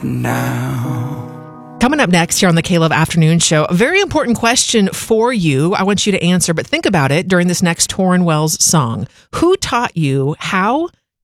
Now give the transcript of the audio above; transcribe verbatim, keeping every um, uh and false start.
now. Coming up next here on the K-Love Afternoon Show, a very important question for you. I want you to answer, but think about it during this next Torrin Wells song. Who taught you how